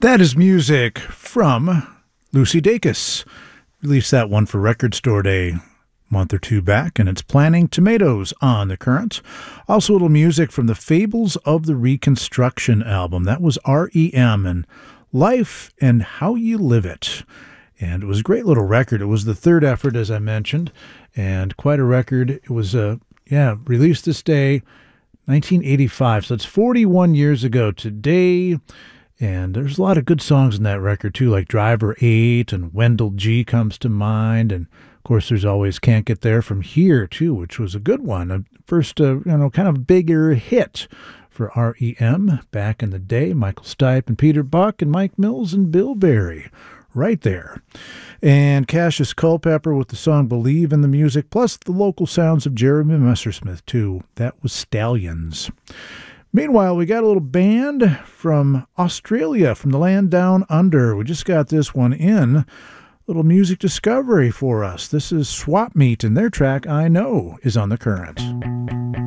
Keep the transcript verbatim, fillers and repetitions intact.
That is music from Lucy Dacus. Released that one for Record Store Day a month or two back, and it's Planting Tomatoes on the Current. Also a little music from the Fables of the Reconstruction album. That was R E M and Life and How You Live It. And it was a great little record. It was the third effort, as I mentioned, and quite a record. It was, uh, yeah, released this day, nineteen eighty-five. So it's forty-one years ago today. And there's a lot of good songs in that record, too, like Driver eight and Wendell G comes to mind. And, of course, there's always Can't Get There From Here, too, which was a good one. A first, uh, you know, kind of bigger hit for R E M back in the day. Michael Stipe and Peter Buck and Mike Mills and Bill Berry right there. And Cassius Culpepper with the song Believe in the Music, plus the local sounds of Jeremy Messersmith, too. That was Stallions. Meanwhile, we got a little band from Australia, from the land down under. We just got this one in. A little music discovery for us. This is Swap Meet, and their track, I Know, is on the Current.